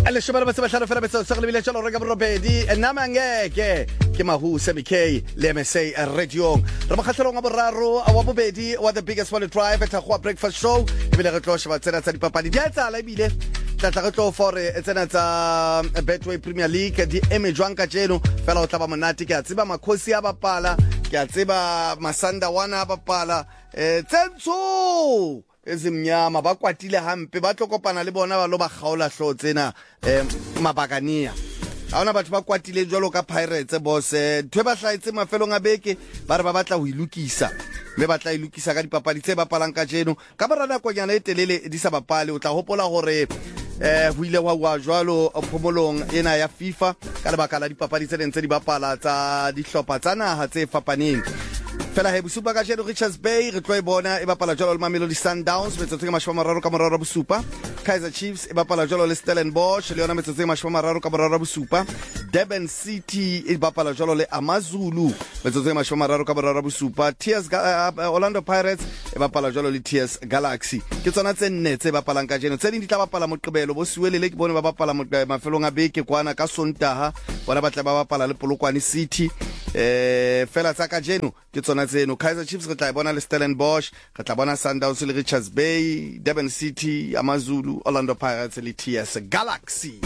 le shebela ba hlano fela betso se lebile tsholo reka borobedi nna mangeke ke mahu semik le MSA radio re makhatlhong a boraro wa bobedi wa the biggest one drive at a breakfast show ebile re tlo sheba tsena tsa dipapadi di tsala ebile tla re tlo for tsena tsa Betway Premier League di emejwang ka jeno fela o tla ba monate ke a tseba makhosi a bapala ke a tseba masanda wana a bapala tsentsho ezimnyama ba kwatile hampe ba tlokopana le bona ba lo ba gaola hlo tsena mabakania ha ona batho ba kwatile jwalo ka Pirates boss thwe ba hlaitse mafelong a beke ba re ba batla ho ilukisa me batla ilukisa ka dipapadi tse bapalang ka jeno ka borana konyana e telele di sa bapale o tla hopola hore ho ile wa jwalo phomolong ena ya FIFA ka lebaka la dipapadi tse ntse di bapala tsa dihlopha tsa naha tse fapaneng fela he bosupa ka jeno Richards Bay re tlo e bona e bapala jwalo le Mamelodi Sundowns metsotso e 30 ka moraro bosupa Kaizer Chiefs e bapala jwalo le Stellenbosch le yona metsotso e 30 ka moraro bosupa Durban City e bapala jwalo le AmaZulu metsotso e 30 ka moraro bosupa TS Orlando Pirates e bapala jwalo le TS Galaxy ke tsona tse nne tse bapalang ka jeno tse ding di tla bapala moqebelo bo siwelele ke bone ba bapala mafelong a beke kwana ka Sontaha bona batla ba bapala le Polokwane City fela tsa ka jeno ke tsona tseno Kaizer Chiefs re tla bona le Stellenbosch re tla bona Sundowns le Richards Bay Durban City AmaZulu Orlando Pirates le TS Galaxy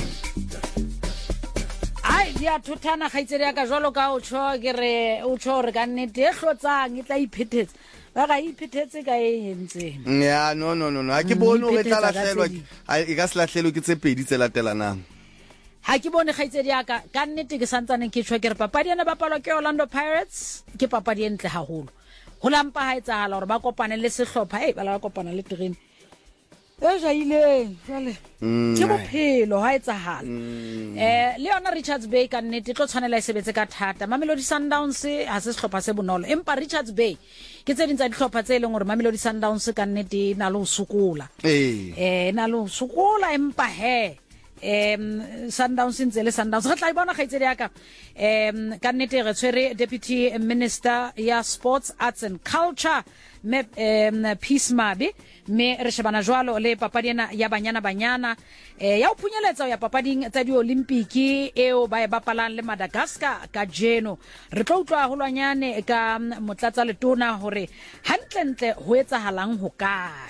ai dia thuthana khaitsere ya ka jwalo ka o tsho ke re o tsho re ka nnete e hlotsang e tla iphethetse ba ga iphethetse ka e entse ya no ha ke bone o tla lahlelwa e ka se lahlelwe ke tse pedi tse latelanang ha ke bone khaitsedi ya ka nnete ke santsane ke tshwa ke re papadi ena ba palwa ke Orlando Pirates ke papadi entle haholo ho lampa ha etsahala hore ba kopane le sehlopha ba la kopana le terene jaile jale ke bophelo ha etsahala le yona Richards Bay ka nnete tlo tshwanela e sebetse ka thata Mamelodi Sundowns ha se sehlopha se bonolo empa Richards Bay ke tse dintsa dihlopha tse leng hore Mamelodi Sundowns ka nnete na lo sukola na lo sukola empa Sundowns ntsele Sundowns re tla ibona khaitsedi ya ka ka nnete re tshwere deputy minister ya sports arts and culture me Peace Mabi me re shebana jwalo le papadi ena ya banyana ya o phunyeletsa ya papading tsa di Olympic eo ba e bapalang le Madagascar ka jeno re tlo utlwa holwanyane ka motlatsa letona hore hantlentle ho etsahalang ho kae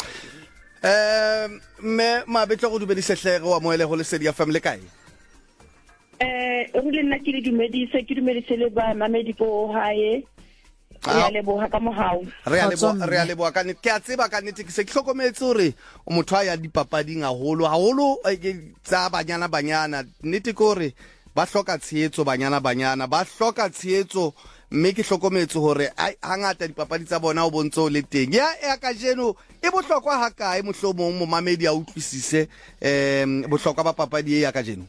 me mabetlo go dumedise hlege wa moele go le sedi ya family kae o le nna ke dumedise le ba mamedi ko hae re a leboha ka mohau re a leboha ka nnete ke a tseba ka nnete ke se ke hlokometse hore o motho a ya dipapading haholo tsa banyana nnete ke hore ba hloka tshehetso banyana ba hloka tshehetso mme ke hlokometse hore hangata dipapadi tsa bona o bontso le teng ya ka jeno e bohlokwa ha kae mohlomong mo mamedi a utlwisise bohlokwa ba papadi ya ka jeno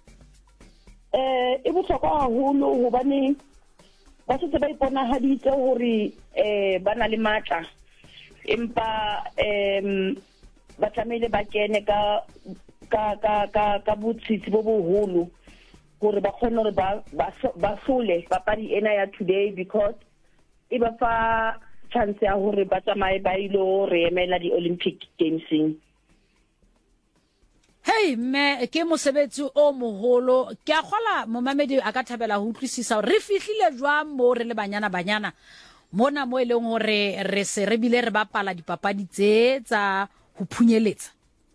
e bohlokwa haholo hobane ba se ba ipona haditse hore ba na le matla empa ba tlamehile ba kene ka botsitsi bo boholo gore ba khona hore ba sole papadi ena ya today because e ba fa chance ya hore ba tsamaye ba ilo re emela di Olympic Games me ke mosebetsi o moholo ke a khola momamedi a ka thabela ho utlwisisa re fihlile jwang mo re le banyana mona mo eleng hore re se re bile re bapala dipapadi tse tsa ho phunyeletsa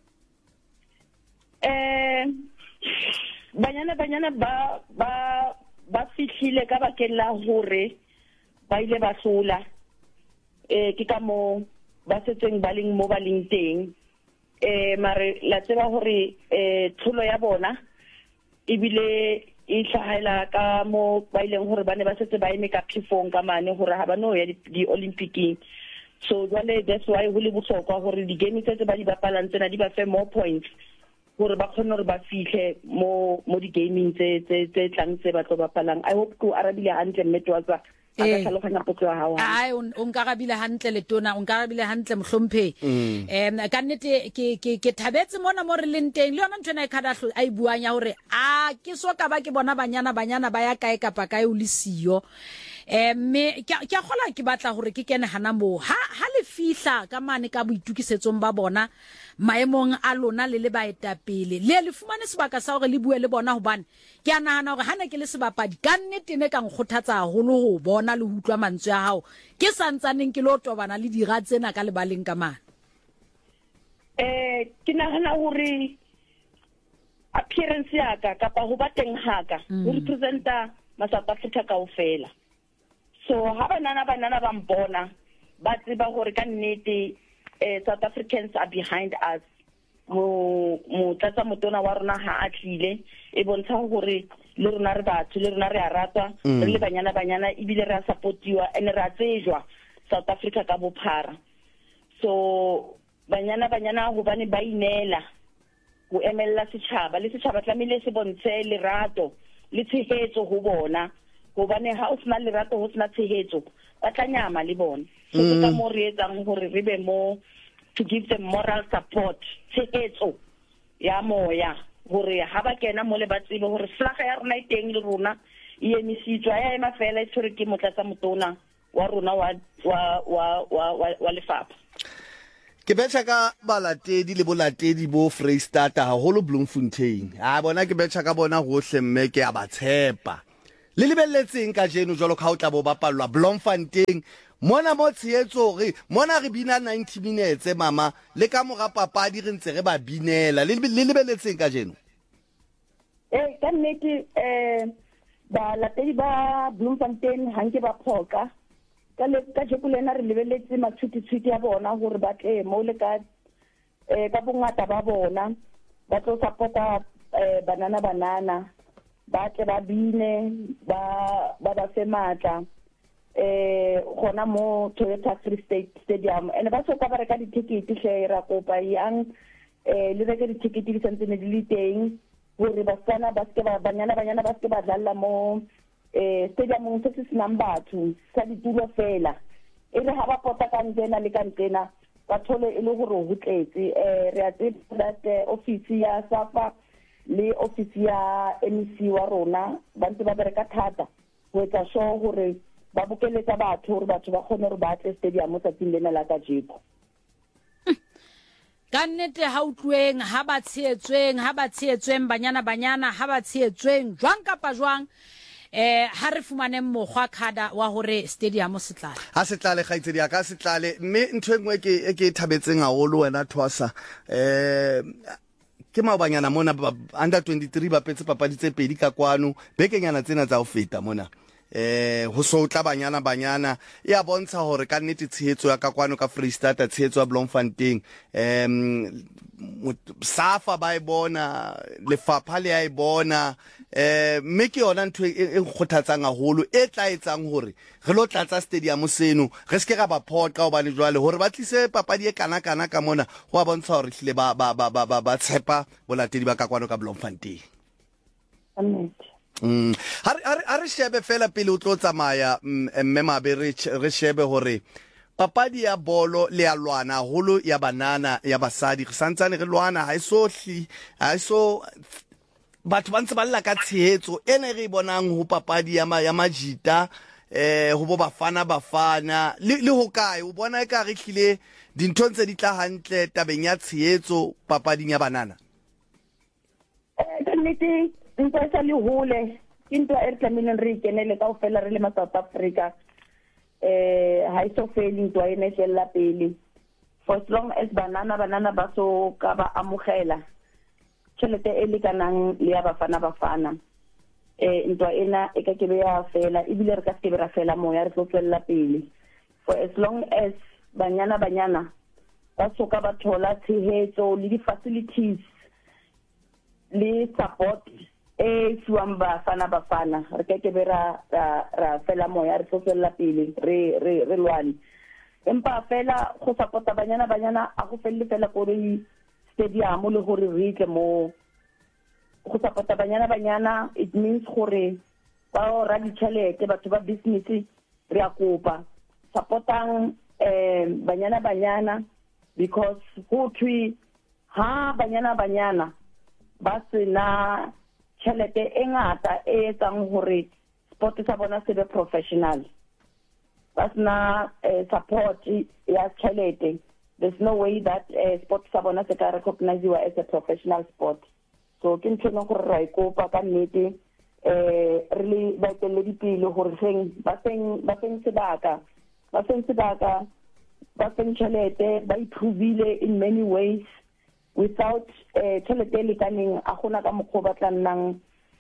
banyana ba fihlile ka bakeng la hore ba ile ba hlola ke ka mo ba setseng ba leng mo ba leng teng mare la tseba hore tsholo ya bona ebile e hlahela ka mo ba ileng hore ba ne ba setse ba eme ka phefong ka mane hore ha ba no ya di Olympic so jwale that's why ho le bohlokwa hore di game tse ba di bapalang tsena di ba fe more points hore ba khona hore ba fihle mo di gaming tse tlang tse ba tlo bapalang I hope ko arabile hantle mmetwatsa aka tlhaloganya potso ya hao ai o nkarabile hantle letona o nkarabile hantle mohlomphe ka nnete ke thabetse mona mo re leng teng le yona ntwena e khadahlo a ibuanya hore ke so ka ba ke bona banyana ba ya kae kapa kae o le siyo me ke a gola ke batla gore ke kene hana mo ha le fihla ka mane ka boitukisetsong ba bona maemong a lona le le baetapele le fumane sebaka sa gore le bue le bona hobane ke a nahana gore hana ke le sebapadi ka nnete ne ka nkgothatsa haholo ho bona le utlwa mantswe a hao ke santsaneng ke lo tobana le dira tsena ka lebaleng ka mane. Ke nahana gore appearance ya ka kapa ho ba teng ha ka ho representa South Africa kaofela. So ha banana ba mbona ba tseba gore ka nnete South Africans are behind us. Mo tlatsa motona wa rona ha a tlile e bontsha gore le rona re batho le rona re a ratwa re le banyana ibile re a supportiwa ene re a tsejwa South Africa ka bophara. So banyana go bane ba inela go emella setšhaba le setšhaba tlamile se bontshe lerato le tshehetso go bona go bane ha o sna lerato ho sna tshehetso ba tlanyama le bona so ka mo re etsang gore re be mo to give them moral support tshehetso ya moya gore ha ba kena mo le ba tsebe gore flaga ya rona iteng le rona e emisitswa ya ema fela e tshwere ke motlatsa motona wa rona wa lefapha. Ke betjha ka balatedi le bolatedi bo Freystata haholo Bloemfontein a bona ke betjha ka bona hohle mme ke a ba tshepa le lebelletseng ka jeno jwalo ka ho tla bo bapalwa Bloemfontein mona mo tshehetso re mona re bina 90 minutes mama le ka mora papadi re ntse re ba binela le lebelletseng ka jeno ka nnete balatedi ba Bloemfontein hanke ba phoka ka jekulena re lebeletse matshutithuti ya bona gore ba tle mo le ka bongata ba bona ba tlo supporta banana ba tle ba bine ba se matla gona mo Toyota Free State Stadium ene ba soka ba reka di-ticket hle ra kopa yang le reke di-ticket di santse ne di le teng gore basana ba se ba banyana ba se ba dlalla mo stadium se se senang batho sa ditulo fela e re ha ba pota ka ntsena le ka ntena ba thole e le gore ho tletse re a tseba that office ya SAFA le office ya MEC wa rona ba ntse ba bereka thata ho etsa sure gore ba bokeletsa batho gore batho ba kgone gore ba tle stadium sa tsilena la ka jeko ka nnete ha utlweng ha ba tsheetsweng banyana ha ba tsheetsweng jwang kapa jwang ha re fumane mogwa khada wa hore stadium setlale ha setlale gaitsedi ka setlale mme ntho engwe ke thabetseng haholo wena Thwasa ke maobanyana mona under 23 ba petse papadi tse pedi ka kwano bekenyana tsena tsa ho feta mona ho so tla banyana e a bontsha hore ka nnete tshehetso ya ka kwano ka Freystata tshehetso ya Bloemfontein SAFA ba e bona lefapha le a e bona mme ke yona ntho e nkgothatsang haholo e tla etsang hore re lo tlatsa stadium seno re se ke ga ba phoqa o bane jwale hore ba tlise papadi e kana ka mona go a bontsha hore hlile ba tshepa bolatedi ba ka kwano ka Bloemfontein. Ha re shebe fela pele o tlo tsamaya mme mabe re shebe hore papadi ya bolo le ya lwana holo ya banana ya basadi re santsane re lwana ha iso batho ba ntse ba lla ka tshehetso ene re bonang ho papadi ya majita ho bo bafana le ho kae o bona eka re hlile dintho ntse di tla hantle tabeng ya tshehetso papading ya banana nnete ntse sa le hole into e re tlameleng re ikenele ka ofela re le ma South Africa ha iso feli into e ne fela pele for as long as banana ba so ka ba amogela tšhelete e lekanang le ya bafana into ena e ka ke be ya fela ebile re ka se be ra fela moya re tlo tswella pele for as long as banyana ba so ka ba thola tshehetso le di-facilities le support fiwang bafana re ka ke be ra fela moya re tlo tswella pele re lwane empa fela go supporta banyana a go felle fela ko re stadium le gore re tle mo go supporta banyana it means gore ba ra ditšhelete batho ba business re a kopa supportang banyana because go thwe ha banyana ba sena tšhelete e ngata e etsang gore sport sa bona se be professional ba sna support ya tšhelete, there's no way that sport sa bona se ka recognize as a professional sport. So ke ntshwana gore ra ikopa ka nnete really ba tele dipile gore ba feng sebaka ba feng tšhelete ba ipruvile in many ways without tšhelete le kaneng a gona ka mokgwa ba tla nnang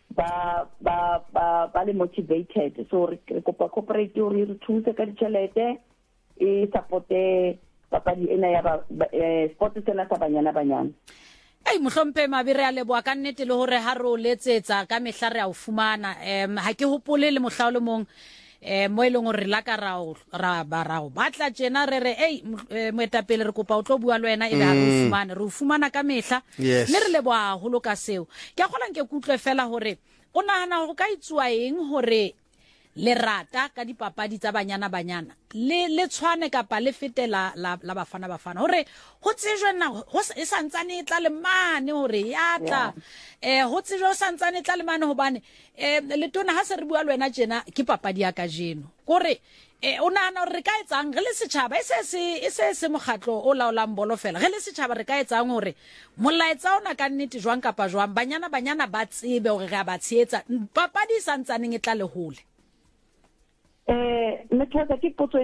ba le motivated. So re kopa corporate re thuse ka ditšhelete e supporte papadi ena ya sport sena sa banyana. Ei mohlompe mabire a leboa ka nnete le hore ha ro letsetsa ka mehla re a o fumana ha ke hopole le mohla le mong mo eleng hore la ka ra batla tjena re ei moetapele re kopa o tlo bua le wena e ba re o fumana ka mehla mme re leboa holo ka seo. Ke a gola nke kutlwe fela hore o nahana go ka itswa eng hore le rata ka dipapadi tsa banyana le tshwane kapa le fetela la bafana hore ho tsejwe nna ho e santsane e tla le mane hore ya tla ho tsejwe ho santsane e tla le mane hobane le tona ha se re bua le wena tjena ke papadi ya ka jeno gore o nahana hore re ka etsang re le setjhaba e se mokgatlo o laolang bolo fela re le setjhaba re ka etsang hore molaetsa ona ka nnete jwang kapa jwang banyana ba tsebe hore re ba tsheetsa papadi e santsaneng e tla le hole methosa ke potso